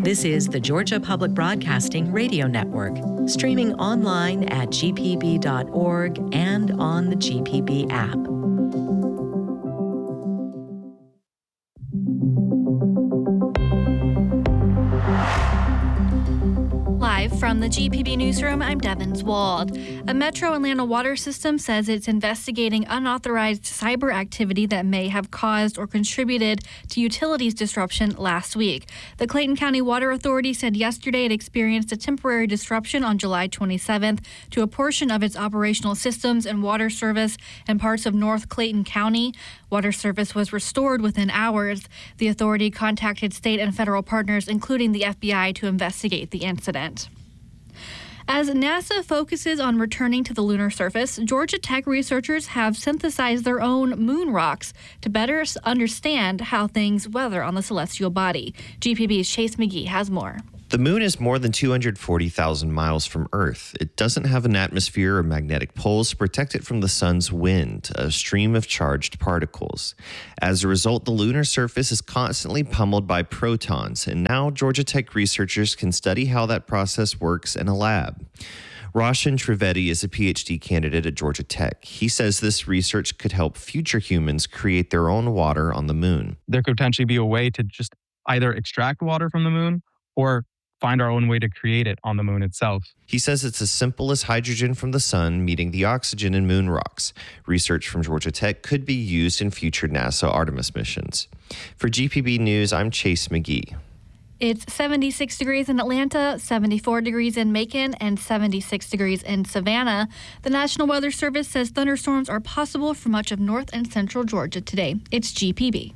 This is the Georgia Public Broadcasting Radio Network, streaming online at gpb.org and on the GPB app. Live from the GPB newsroom, I'm Devins Wald. A Metro Atlanta water system says it's investigating unauthorized cyber activity that may have caused or contributed to utilities disruption last week. The Clayton County Water Authority said yesterday it experienced a temporary disruption on July 27th to a portion of its operational systems and water service in parts of North Clayton County. Water service was restored within hours. The authority contacted state and federal partners, including the FBI, to investigate the incident. As NASA focuses on returning to the lunar surface, Georgia Tech researchers have synthesized their own moon rocks to better understand how things weather on the celestial body. GPB's Chase McGee has more. The moon is more than 240,000 miles from Earth. It doesn't have an atmosphere or magnetic poles to protect it from the sun's wind, a stream of charged particles. As a result, the lunar surface is constantly pummeled by protons, and now Georgia Tech researchers can study how that process works in a lab. Roshan Trivedi is a PhD candidate at Georgia Tech. He says this research could help future humans create their own water on the moon. There could potentially be a way to just either extract water from the moon or find our own way to create it on the moon itself. He says it's as simple as hydrogen from the sun meeting the oxygen in moon rocks. Research from Georgia Tech could be used in future NASA Artemis missions. For GPB News, I'm Chase McGee. It's 76 degrees in Atlanta, 74 degrees in Macon, and 76 degrees in Savannah. The National Weather Service says thunderstorms are possible for much of north and central Georgia today. It's GPB.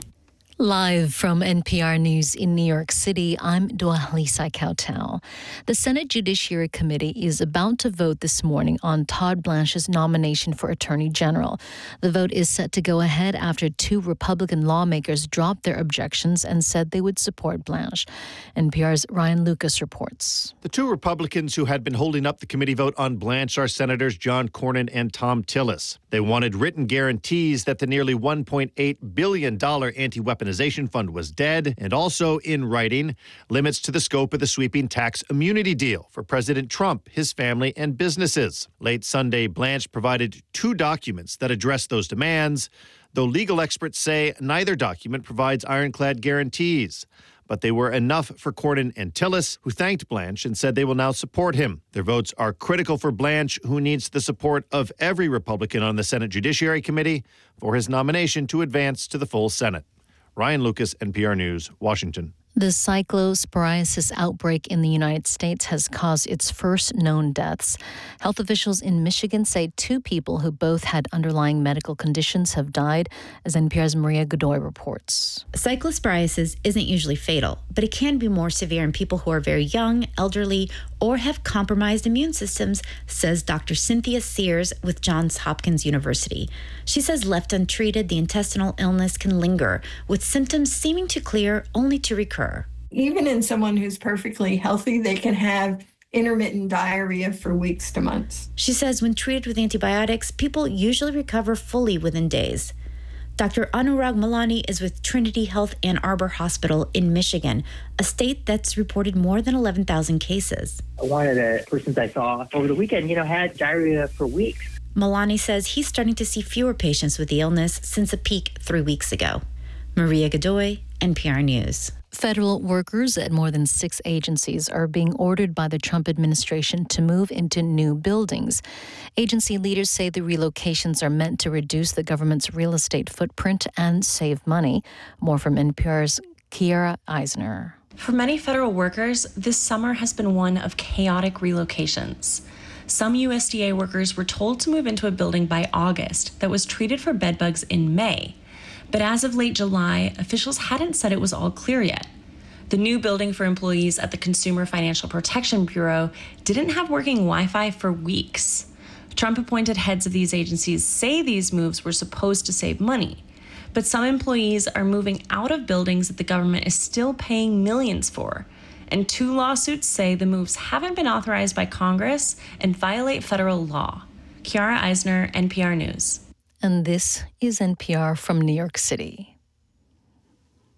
Live from NPR News in New York City, I'm Dwalisa Kautal. The Senate Judiciary Committee is about to vote this morning on Todd Blanche's nomination for Attorney General. The vote is set to go ahead after two Republican lawmakers dropped their objections and said they would support Blanche. NPR's Ryan Lucas reports. The two Republicans who had been holding up the committee vote on Blanche are Senators John Cornyn and Thom Tillis. They wanted written guarantees that the nearly $1.8 billion anti-weaponization fund was dead, and also, in writing, limits to the scope of the sweeping tax immunity deal for President Trump, his family, and businesses. Late Sunday, Blanche provided two documents that address those demands, though legal experts say neither document provides ironclad guarantees. But they were enough for Cornyn and Tillis, who thanked Blanche and said they will now support him. Their votes are critical for Blanche, who needs the support of every Republican on the Senate Judiciary Committee for his nomination to advance to the full Senate. Ryan Lucas, NPR News, Washington. The cyclosporiasis outbreak in the United States has caused its first known deaths. Health officials in Michigan say two people who both had underlying medical conditions have died, as NPR's Maria Godoy reports. Cyclosporiasis isn't usually fatal, but it can be more severe in people who are very young, elderly, or have compromised immune systems, says Dr. Cynthia Sears with Johns Hopkins University. She says left untreated, the intestinal illness can linger, with symptoms seeming to clear only to recur. Even in someone who's perfectly healthy, they can have intermittent diarrhea for weeks to months. She says when treated with antibiotics, people usually recover fully within days. Dr. Anurag Malani is with Trinity Health Ann Arbor Hospital in Michigan, a state that's reported more than 11,000 cases. One of the persons I saw over the weekend, had diarrhea for weeks. Malani says he's starting to see fewer patients with the illness since a peak 3 weeks ago. Maria Godoy, NPR News. Federal workers at more than 6 agencies are being ordered by the Trump administration to move into new buildings. Agency leaders say the relocations are meant to reduce the government's real estate footprint and save money. More from NPR's Kiara Eisner. For many federal workers, this summer has been one of chaotic relocations. Some USDA workers were told to move into a building by August that was treated for bedbugs in May. But as of late July, officials hadn't said it was all clear yet. The new building for employees at the Consumer Financial Protection Bureau didn't have working Wi-Fi for weeks. Trump-appointed heads of these agencies say these moves were supposed to save money. But some employees are moving out of buildings that the government is still paying millions for. And 2 lawsuits say the moves haven't been authorized by Congress and violate federal law. Kiara Eisner, NPR News. And this is NPR from New York City.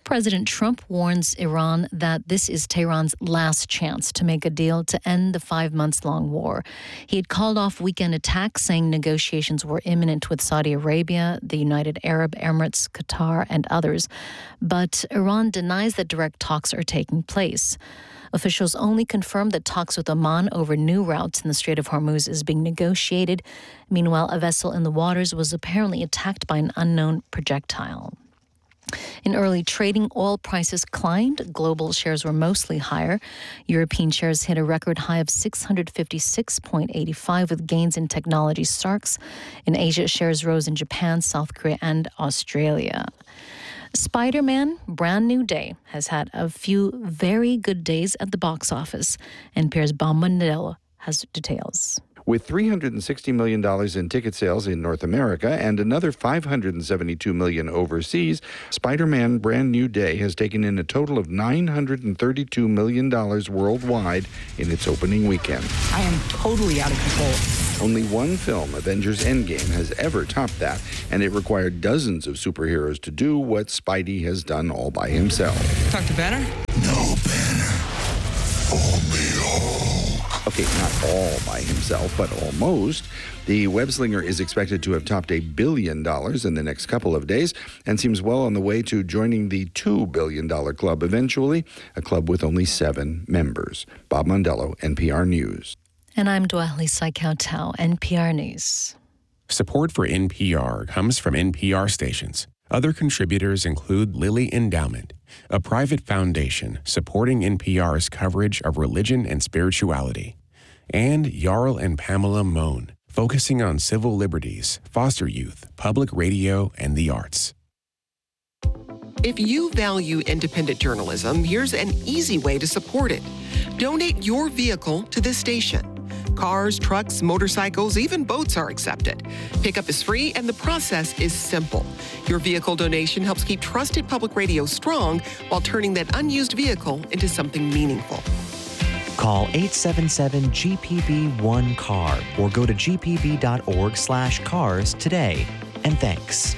President Trump warns Iran that this is Tehran's last chance to make a deal to end the 5-month-long war. He had called off weekend attacks, saying negotiations were imminent with Saudi Arabia, the United Arab Emirates, Qatar, and others. But Iran denies that direct talks are taking place. Officials only confirmed that talks with Oman over new routes in the Strait of Hormuz is being negotiated. Meanwhile, a vessel in the waters was apparently attacked by an unknown projectile. In early trading, oil prices climbed. Global shares were mostly higher. European shares hit a record high of 656.85 with gains in technology stocks. In Asia, shares rose in Japan, South Korea, and Australia. Spider-Man, Brand New Day, has had a few very good days at the box office. NPR's Bob Mondello has details. With $360 million in ticket sales in North America and another $572 million overseas, Spider-Man Brand New Day has taken in a total of $932 million worldwide in its opening weekend. I am totally out of control. Only one film, Avengers Endgame, has ever topped that, and it required dozens of superheroes to do what Spidey has done all by himself. Talk to Banner? No Banner. Only Hulk. Okay, not all by himself, but almost. The web-slinger is expected to have topped $1 billion in the next couple of days and seems well on the way to joining the $2 billion club eventually, a club with only 7 members. Bob Mondello, NPR News. And I'm Dwali Saikautau, NPR News. Support for NPR comes from NPR stations. Other contributors include Lilly Endowment, a private foundation supporting NPR's coverage of religion and spirituality, and Jarl and Pamela Mohn, focusing on civil liberties, foster youth, public radio, and the arts. If you value independent journalism, here's an easy way to support it. Donate your vehicle to this station. Cars, trucks, motorcycles, even boats are accepted. Pickup is free and the process is simple. Your vehicle donation helps keep trusted public radio strong while turning that unused vehicle into something meaningful. Call 877-GPB-1-CAR or go to gpb.org/cars today. And thanks.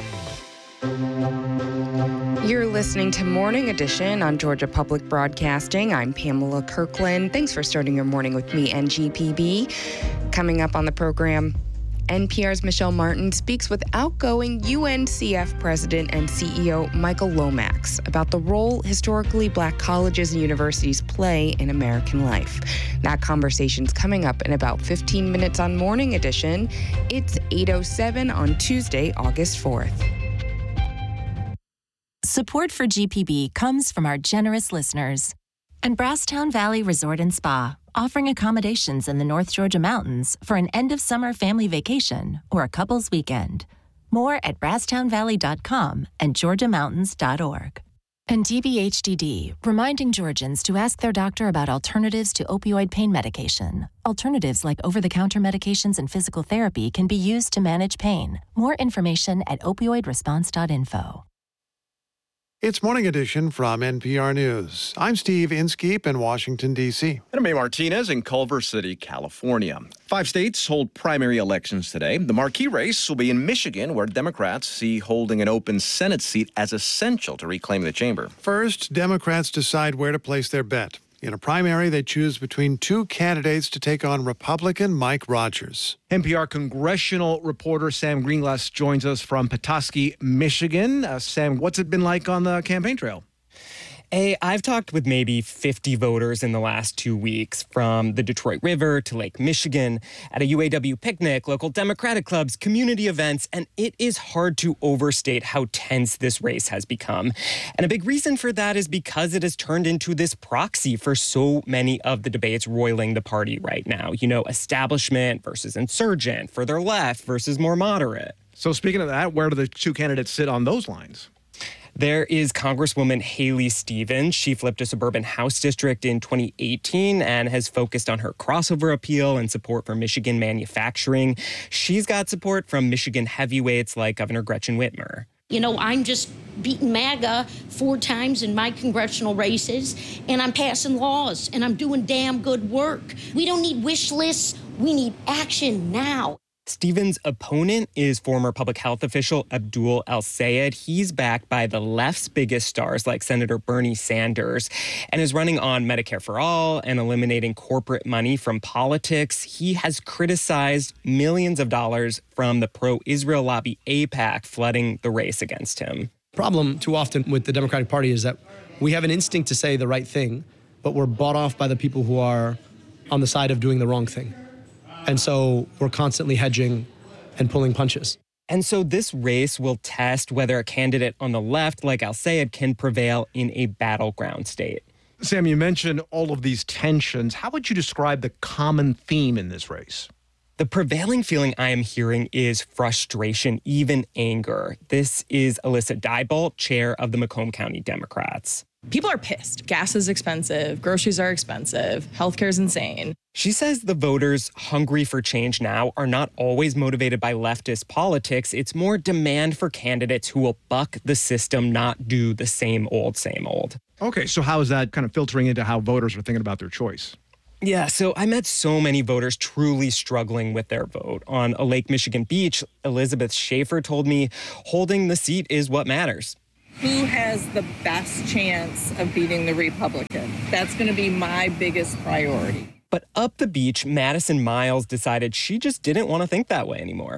You're listening to Morning Edition on Georgia Public Broadcasting. I'm Pamela Kirkland. Thanks for starting your morning with me and GPB. Coming up on the program, NPR's Michelle Martin speaks with outgoing UNCF President and CEO Michael Lomax about the role historically Black colleges and universities play in American life. That conversation's coming up in about 15 minutes on Morning Edition. It's 8:07 on Tuesday, August 4th. Support for GPB comes from our generous listeners. And Brasstown Valley Resort and Spa, offering accommodations in the North Georgia mountains for an end-of-summer family vacation or a couple's weekend. More at brasstownvalley.com and georgiamountains.org. And DBHDD, reminding Georgians to ask their doctor about alternatives to opioid pain medication. Alternatives like over-the-counter medications and physical therapy can be used to manage pain. More information at opioidresponse.info. It's Morning Edition from NPR News. I'm Steve Inskeep in Washington, D.C. And I'm May Martinez in Culver City, California. 5 states hold primary elections today. The marquee race will be in Michigan, where Democrats see holding an open Senate seat as essential to reclaim the chamber. First, Democrats decide where to place their bet. In a primary, they choose between 2 candidates to take on Republican Mike Rogers. NPR congressional reporter Sam Greenglass joins us from Petoskey, Michigan. Sam, what's it been like on the campaign trail? Hey, I've talked with maybe 50 voters in the last 2 weeks, from the Detroit River to Lake Michigan, at a UAW picnic, local Democratic clubs, community events, and it is hard to overstate how tense this race has become. And a big reason for that is because it has turned into this proxy for so many of the debates roiling the party right now. You know, establishment versus insurgent, further left versus more moderate. So speaking of that, where do the 2 candidates sit on those lines? There is Congresswoman Haley Stevens. She flipped a suburban House district in 2018 and has focused on her crossover appeal and support for Michigan manufacturing. She's got support from Michigan heavyweights like Governor Gretchen Whitmer. You know, I'm just beating MAGA 4 times in my congressional races, and I'm passing laws, and I'm doing damn good work. We don't need wish lists. We need action now. Stephen's opponent is former public health official Abdul El-Sayed. He's backed by the left's biggest stars like Senator Bernie Sanders and is running on Medicare for All and eliminating corporate money from politics. He has criticized millions of dollars from the pro-Israel lobby AIPAC flooding the race against him. Problem too often with the Democratic Party is that we have an instinct to say the right thing, but we're bought off by the people who are on the side of doing the wrong thing. And so we're constantly hedging and pulling punches. And so this race will test whether a candidate on the left, like El-Sayed, can prevail in a battleground state. Sam, you mentioned all of these tensions. How would you describe the common theme in this race? The prevailing feeling I am hearing is frustration, even anger. This is Alyssa Diebolt, chair of the Macomb County Democrats. People are pissed. Gas is expensive. Groceries are expensive. Healthcare is insane. She says the voters hungry for change now are not always motivated by leftist politics. It's more demand for candidates who will buck the system, not do the same old, same old. Okay, so how is that kind of filtering into how voters are thinking about their choice? Yeah, so I met so many voters truly struggling with their vote. On a Lake Michigan beach, Elizabeth Schaefer told me holding the seat is what matters. Who has the best chance of beating the Republican? That's going to be my biggest priority. But up the beach, Madison Miles decided she just didn't want to think that way anymore.